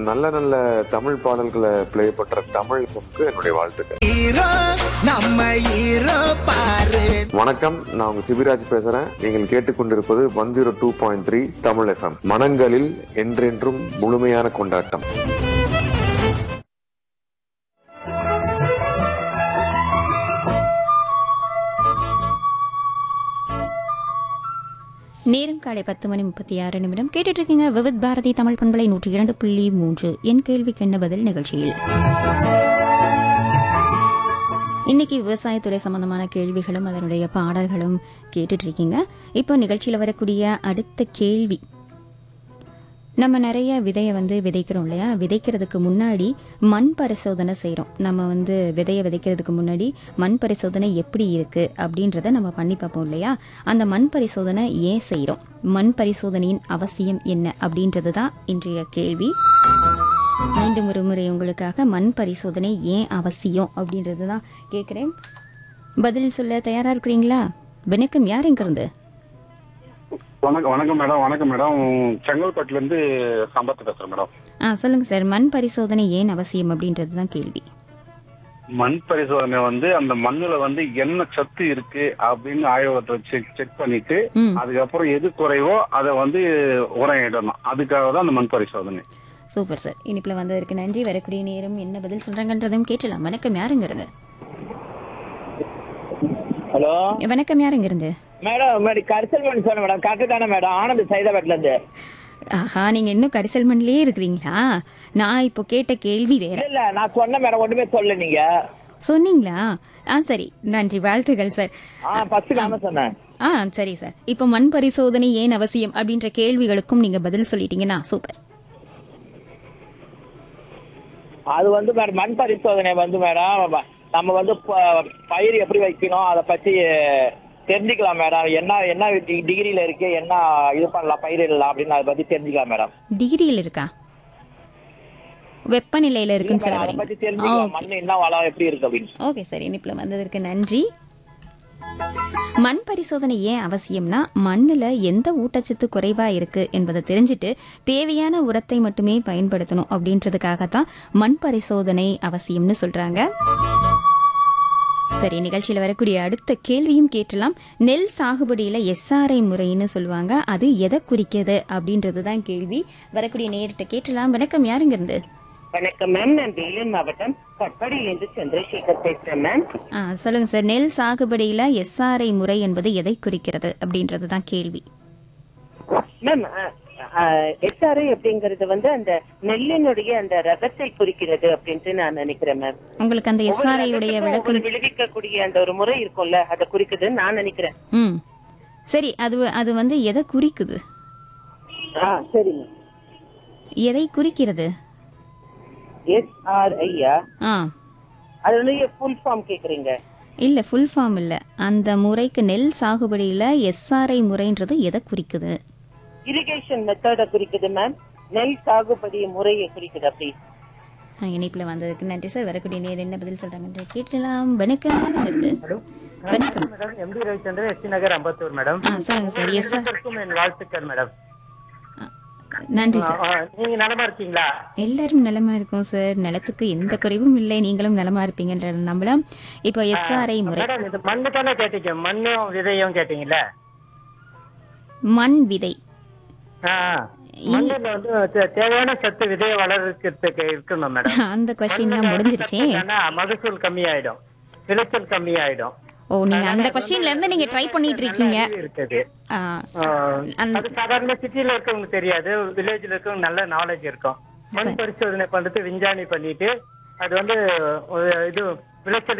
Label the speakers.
Speaker 1: நல்ல நல்ல தமிழ் பாடல்களை ப்ளே பண்ற தமிழ் எஃப்எம்க்கு என்னுடைய வாழ்த்துக்கள். வணக்கம், நான் உங்க சிபிராஜ் பேசுறேன். நீங்கள் கேட்டுக்கொண்டிருப்பது 102.3 தமிழ் எஃப்எம். மனங்களில் என்றென்றும் முழுமையான கொண்டாட்டம்.
Speaker 2: நேரம் காலை 10:36 கேட்டுட்டு இருக்கீங்க விவித் பாரதி தமிழ் பண்பலை 102.3 என் கேள்விக்கு என்ன பதில் நிகழ்ச்சியில். இன்னைக்கு விவசாயத்துறை சம்பந்தமான கேள்விகளும் அதனுடைய பாடல்களும் கேட்டுட்டு இருக்கீங்க. இப்போ நிகழ்ச்சியில் வரக்கூடிய அடுத்த கேள்வி, நம்ம நிறைய விதையை விதைக்கிறோம் இல்லையா? விதைக்கிறதுக்கு முன்னாடி மண் பரிசோதனை செய்கிறோம். நம்ம விதையை விதைக்கிறதுக்கு முன்னாடி மண் பரிசோதனை எப்படி இருக்கு அப்படின்றத நம்ம பண்ணி பார்ப்போம் இல்லையா? அந்த மண் பரிசோதனை ஏன் செய்கிறோம், மண் பரிசோதனையின் அவசியம் என்ன அப்படின்றது தான் இன்றைய கேள்வி. மீண்டும் ஒரு முறை உங்களுக்காக மண் பரிசோதனை ஏன் அவசியம் அப்படின்றது தான் கேட்குறேன். பதில் சொல்ல தயாரா இருக்கிறீங்களா? வணக்கம், யார் எங்க இருந்து?
Speaker 3: வணக்கம் மேடம். வணக்கம் மேடம், செங்கல்பட்டுல இருந்து சம்பத் பேசுறேன் மேடம்.
Speaker 2: சொல்லுங்க சார், மண் பரிசோதனை ஏன் அவசியம் அப்படின்றது தான் கேள்வி.
Speaker 3: மண் பரிசோதனை அந்த மண்ணுல என்ன சத்து இருக்கு அப்படின்னு ஆய்வகத்தை செக் பண்ணிட்டு அதுக்கப்புறம் எது குறைவோ அதை உரம் இடணும். அதுக்காக தான் அந்த மண் பரிசோதனை.
Speaker 2: சூப்பர் சார், இனிப்புல வந்ததற்கு நன்றி. வரக்கூடிய நேரம் என்ன பதில் சொல்றாங்கன்றதும் கேட்டலாம். வணக்கம், யாருங்கிறது?
Speaker 4: ஹலோ,
Speaker 2: வணக்கம், யாருங்கிறது?
Speaker 4: மேடம் கரிசல் மண் சொன்ன மேடம், கரெக்ட் தானே மேடம்? ஆனந்த் சைதாபேட்ல இருந்து.
Speaker 2: ஆஹா, நீங்க இன்னும் கரிசல் மண்ணிலே இருக்கிறீங்களா? நான் இப்போ கேட்ட கேள்வி வேற.
Speaker 4: இல்ல, நான் சொன்ன மேடம், ஒண்ணுமே சொல்ல. நீங்க
Speaker 2: சொன்னீங்களா? சரி, நன்றி, வாழ்த்துக்கள் சார்.
Speaker 4: ஃபர்ஸ்ட் நாம சொன்னேன்.
Speaker 2: சரி சார், இப்போ மண் பரிசோதனை ஏன் அவசியம் அப்படின்ற கேள்விகளுக்கும் நீங்க பதில் சொல்லிட்டீங்கன்னா சூப்பர்.
Speaker 4: அது மேடம் மண் பரிசோதனை மேடம் நம்ம பயிர் எப்படி வைக்கணும் அதை பத்தி தெரிஞ்சுக்கலாம் மேடம். என்ன டிகிரியில இருக்கு, என்ன இது பண்ணலாம் பயிரிடலாம் அப்படின்னு அதை பத்தி தெரிஞ்சுக்கலாம் மேடம்.
Speaker 2: டிகிரியில் இருக்கா? வெப்பநிலையில இருக்குன்னு சொல்ல
Speaker 4: அதை
Speaker 2: வரீங்க?
Speaker 4: பத்தி தெரிஞ்சுக்கலாம், மண் என்ன வளம் எப்படி இருக்கு அப்படின்னு.
Speaker 2: ஓகே சார், இனிப்புல வந்ததற்கு நன்றி. மண் பரிசோதனை ஏன் அவசியம்னா, மண்ணுல எந்த ஊட்டச்சத்து குறைவா இருக்கு என்பதை தெரிஞ்சுட்டு தேவையான உரத்தை மட்டுமே பயன்படுத்தணும் அப்படின்றதுக்காகத்தான் மண் பரிசோதனை அவசியம்னு சொல்றாங்க. சரி, நிகழ்ச்சியில் வரக்கூடிய அடுத்த கேள்வியும் கேட்டலாம். நெல் சாகுபடியில SRI முறைன்னு சொல்லுவாங்க, அது எதை குறிக்கிறது அப்படின்றதுதான் கேள்வி. வரக்கூடிய நேரிட்ட கேட்டலாம். வணக்கம், யாருங்க இருந்து?
Speaker 5: வணக்கம் மேம், நான் வேலூர் மாவட்டம் கட்பாடியிலிருந்து சந்திரசேகர் பேசுறேன் மேம்.
Speaker 2: சொல்லுங்க சார், நெல் சாகுபடியில SRI முறை என்பது எதை குறிக்கிறது அப்படின்றதுதான் கேள்வி.
Speaker 5: மேம், SRI அப்படிங்கறது அந்த நெல்லினுடைய அந்த ரகத்தை குறிக்கிறது அப்படின்ட்டு நான் நினைக்கிறேன் மேம்.
Speaker 2: உங்களுக்கு அந்த SRI உடைய விளக்கம்
Speaker 5: விளைவிக்கக்கூடிய அந்த ஒரு முறை இருக்கும்ல, அதை குறிக்குதுன்னு நான் நினைக்கிறேன்.
Speaker 2: சரி, அது எதை குறிக்குது?
Speaker 5: சரி,
Speaker 2: எதை குறிக்கிறது?
Speaker 5: SRI-யா? அதனுடைய ஃபுல் ஃபார்ம் கேக்குறீங்க?
Speaker 2: இல்ல, ஃபுல் ஃபார்ம் இல்ல. அந்த முறைக்கு நெல் சாகுபடியில SRI முறைன்றது எதை குறிக்குது?
Speaker 5: இரிகேஷன் மெத்தட குறிக்குது மேம். நெல் சாகுபடி முறையை குறிக்குது. அப்படி
Speaker 2: இணைப்புல வந்ததுக்கு நன்றி சார். வரக்கூடிய நேரம் என்ன பதில் சொல்றாங்க கேட்டலாம். வணக்கம், வணக்கம்.
Speaker 6: MD ரவிச்சந்திரன், SC நகர், அம்பத்தூர் மேடம்.
Speaker 2: சொல்லுங்க சார். எஸ் சார்,
Speaker 6: வாழ்த்துக்கள் மேடம்.
Speaker 2: நன்றி சார்.
Speaker 6: நீங்க நலமா இருக்கீங்களா?
Speaker 2: எல்லாரும் நலமா இருக்கும் சார், நிலத்துக்கு எந்த குறைவும் இல்லை. நீங்களும் நலமா இருப்பீங்கன்ற நம்பலாம். இப்போ SRI முறை
Speaker 6: மண்ணு தானே கேட்டீங்க, மண்ணும் விதையும் கேட்டீங்கல்ல?
Speaker 2: மண் விதை
Speaker 6: மண்ணுல தேவையான சத்து விதையை வளர்க்கிறதுக்கு இருக்கணும் மேடம்.
Speaker 2: அந்த கொஸ்டின் முடிஞ்சிருச்சு.
Speaker 6: மகசூல் கம்மியாயிடும், விளைச்சல் கம்மியாயிடும்.
Speaker 2: நீங்க அந்த கொஸ்டின்ல இருந்து நீங்க ட்ரை பண்ணிட்டு இருக்கீங்க.
Speaker 6: இருக்குது அது சாதாரண சிட்டில இருக்கவங்க தெரியாது, வில்லேஜ்ல இருக்கவங்க நல்ல நாலேஜ் இருக்கும். மண் பரிசோதனை பண்றது விஞ்ஞானி பண்ணிட்டு அது இது விளைச்சல்